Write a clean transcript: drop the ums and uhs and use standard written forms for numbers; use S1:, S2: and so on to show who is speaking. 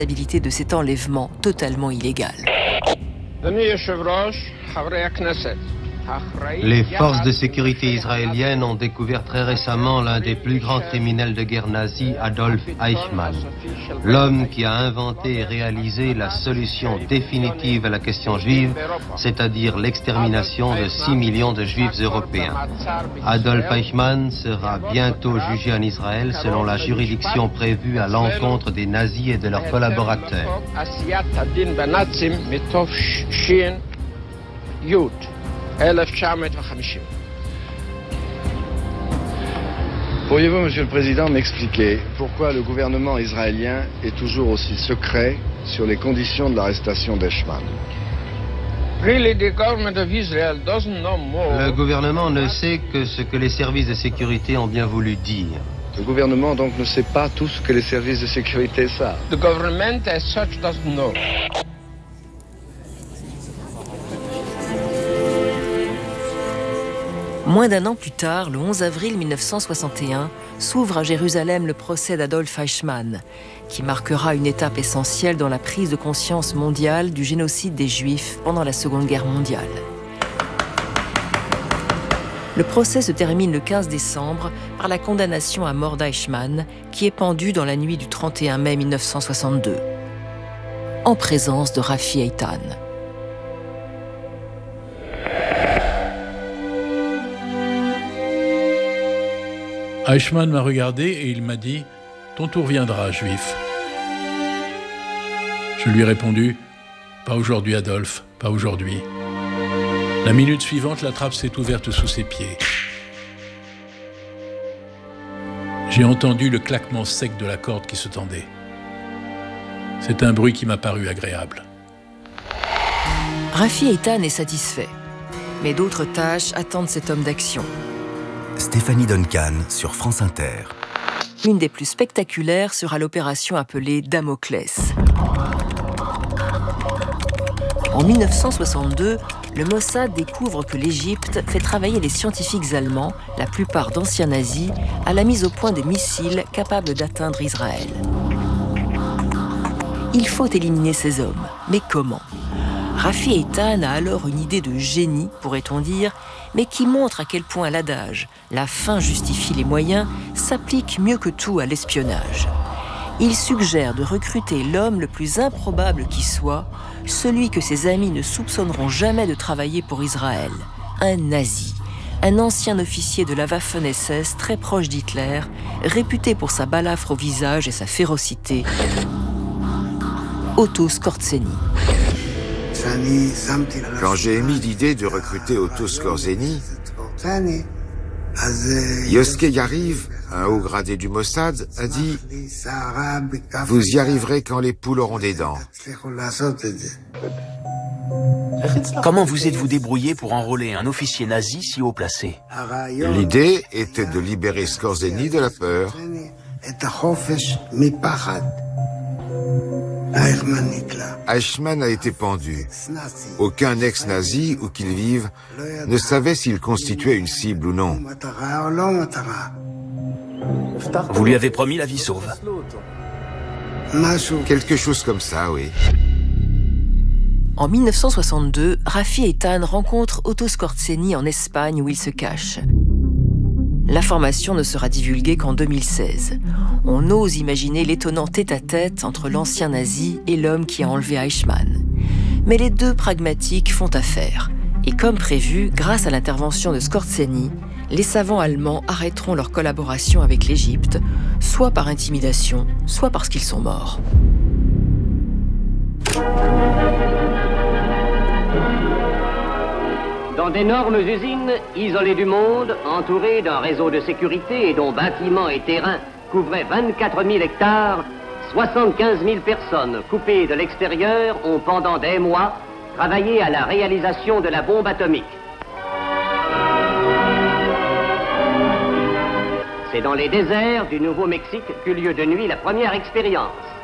S1: de cet enlèvement totalement illégal.
S2: Les forces de sécurité israéliennes ont découvert très récemment l'un des plus grands criminels de guerre nazis, Adolf Eichmann. L'homme qui a inventé et réalisé la solution définitive à la question juive, c'est-à-dire l'extermination de 6 millions de juifs européens. Adolf Eichmann sera bientôt jugé en Israël selon la juridiction prévue à l'encontre des nazis et de leurs collaborateurs.
S3: 1950. Pourriez-vous, Monsieur le Président, m'expliquer pourquoi le gouvernement israélien est toujours aussi secret sur les conditions de l'arrestation d'Eichmann?
S2: Le gouvernement ne sait que ce que les services de sécurité ont bien voulu dire.
S3: Le gouvernement donc ne sait pas tout ce que les services de sécurité savent.
S4: The government as such doesn't know.
S1: Moins d'un an plus tard, le 11 avril 1961, s'ouvre à Jérusalem le procès d'Adolf Eichmann, qui marquera une étape essentielle dans la prise de conscience mondiale du génocide des Juifs pendant la Seconde Guerre mondiale. Le procès se termine le 15 décembre par la condamnation à mort d'Eichmann, qui est pendu dans la nuit du 31 mai 1962, en présence de Rafi Eitan.
S5: Eichmann m'a regardé et il m'a dit « Ton tour viendra, juif ». Je lui ai répondu « Pas aujourd'hui, Adolphe, pas aujourd'hui ». La minute suivante, la trappe s'est ouverte sous ses pieds. J'ai entendu le claquement sec de la corde qui se tendait. C'est un bruit qui m'a paru agréable.
S1: Rafi Eitan est satisfait, mais d'autres tâches attendent cet homme d'action.
S6: Stéphanie Duncan sur France Inter.
S1: Une des plus spectaculaires sera l'opération appelée Damoclès. En 1962, le Mossad découvre que l'Égypte fait travailler les scientifiques allemands, la plupart d'anciens nazis, à la mise au point de missiles capables d'atteindre Israël. Il faut éliminer ces hommes, mais comment ? Rafi Eitan a alors une idée de génie, pourrait-on dire, mais qui montre à quel point l'adage « la fin justifie les moyens » s'applique mieux que tout à l'espionnage. Il suggère de recruter l'homme le plus improbable qui soit, celui que ses amis ne soupçonneront jamais de travailler pour Israël, un nazi, un ancien officier de la Waffen-SS très proche d'Hitler, réputé pour sa balafre au visage et sa férocité, Otto Skorzeny.
S7: Quand j'ai émis l'idée de recruter Otto Skorzeny, Yoske Yariv, un haut gradé du Mossad, a dit « Vous y arriverez quand les poules auront des dents ».
S8: Comment vous êtes-vous débrouillé pour enrôler un officier nazi si haut placé?
S7: L'idée était de libérer Skorzeny de la peur. Eichmann a été pendu. Aucun ex-nazi, où qu'il vive, ne savait s'il constituait une cible ou non.
S8: Vous lui avez promis la vie sauve.
S7: Quelque chose comme ça, oui.
S1: En 1962, Rafi Eitan rencontre Otto Skorzeny en Espagne où il se cache. L'information ne sera divulguée qu'en 2016. On ose imaginer l'étonnant tête-à-tête entre l'ancien nazi et l'homme qui a enlevé Eichmann. Mais les deux pragmatiques font affaire. Et comme prévu, grâce à l'intervention de Skorzeny, les savants allemands arrêteront leur collaboration avec l'Égypte, soit par intimidation, soit parce qu'ils sont morts.
S9: Dans d'énormes usines, isolées du monde, entourées d'un réseau de sécurité et dont bâtiments et terrains couvraient 24 000 hectares, 75 000 personnes coupées de l'extérieur ont pendant des mois travaillé à la réalisation de la bombe atomique. C'est dans les déserts du Nouveau-Mexique qu'eut lieu de nuit la première expérience.